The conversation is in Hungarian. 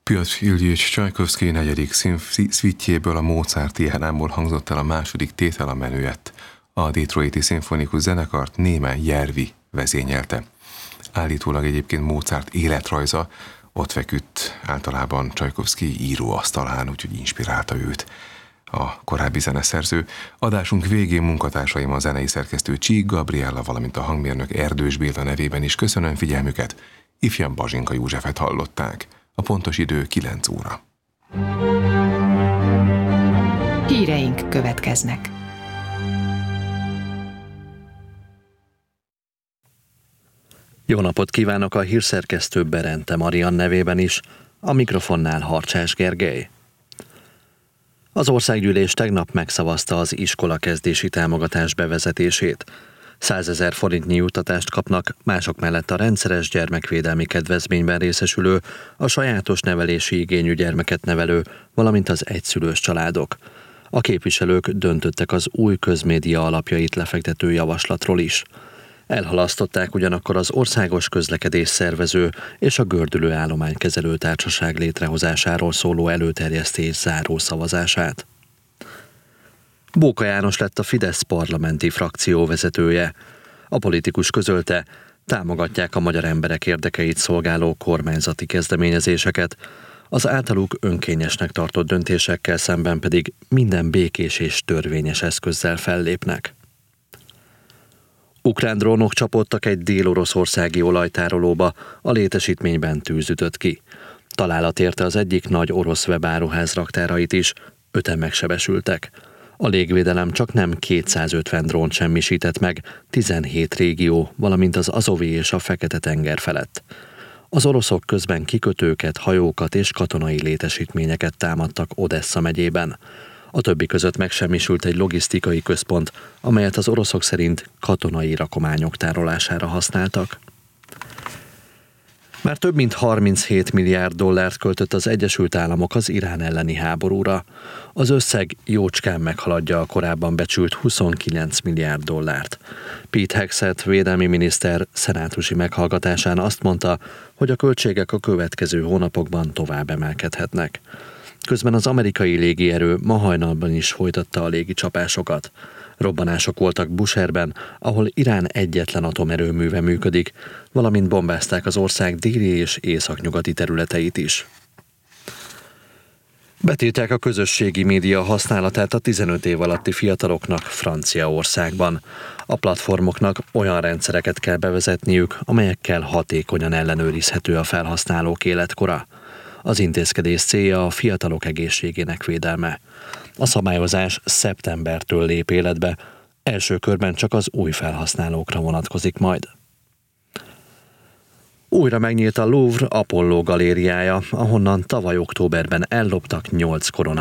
Piotr Iljich Csajkovszkij 4. szvítjéből, a Mozarti árámból hangzott el a második tétel, a menüett. A Detroiti Szimfonikus Zenekart Németh Järvi vezényelte. Állítólag egyébként Mozart életrajza ott feküdt általában Csajkovszkij íróasztalán, úgyhogy inspirálta őt a korábbi zeneszerző. Adásunk végén munkatársaim, a zenei szerkesztő Csík Gabriella, valamint a hangmérnök Erdős Béla nevében is köszönöm figyelmüket. Ifjabb Bazsinka Józsefet hallották. A pontos idő 9 óra. Híreink következnek. Jó napot kívánok a hírszerkesztő Berente Marian nevében is, a mikrofonnál Harcsás Gergely. Az országgyűlés tegnap megszavazta az iskolakezdési támogatás bevezetését. 100 000 forintnyi juttatást kapnak, mások mellett a rendszeres gyermekvédelmi kedvezményben részesülő, a sajátos nevelési igényű gyermeket nevelő, valamint az egyszülős családok. A képviselők döntöttek az új közmédia alapjait lefektető javaslatról is. Elhalasztották ugyanakkor az Országos Közlekedés Szervező és a Gördülő Állománykezelő Társaság létrehozásáról szóló előterjesztés záró szavazását. Bóka János lett a Fidesz parlamenti frakció vezetője. A politikus közölte, támogatják a magyar emberek érdekeit szolgáló kormányzati kezdeményezéseket, az általuk önkényesnek tartott döntésekkel szemben pedig minden békés és törvényes eszközzel fellépnek. Ukrán drónok csapódtak egy dél-oroszországi olajtárolóba, a létesítményben tűz ütött ki. Találat érte az egyik nagy orosz webáruház raktárait is, 5-en megsebesültek. A légvédelem csaknem 250 drónt semmisített meg 17 régió, valamint az Azovi és a Fekete-tenger felett. Az oroszok közben kikötőket, hajókat és katonai létesítményeket támadtak Odessa megyében. A többi között megsemmisült egy logisztikai központ, amelyet az oroszok szerint katonai rakományok tárolására használtak. Már több mint 37 milliárd dollárt költött az Egyesült Államok az Irán elleni háborúra. Az összeg jócskán meghaladja a korábban becsült 29 milliárd dollárt. Pete Hegseth védelmi miniszter szenátusi meghallgatásán azt mondta, hogy a költségek a következő hónapokban tovább emelkedhetnek. Közben az amerikai légierő ma hajnalban is folytatta a légicsapásokat. Robbanások voltak Bushehrben, ahol Irán egyetlen atomerőműve működik, valamint bombázták az ország déli és északnyugati területeit is. Betiltják a közösségi média használatát a 15 év alatti fiataloknak Franciaországban. A platformoknak olyan rendszereket kell bevezetniük, amelyekkel hatékonyan ellenőrizhető a felhasználók életkora. Az intézkedés célja a fiatalok egészségének védelme. A szabályozás szeptembertől lép életbe, első körben csak az új felhasználókra vonatkozik majd. Újra megnyílt a Louvre Apollo galériája, ahonnan tavaly októberben elloptak 8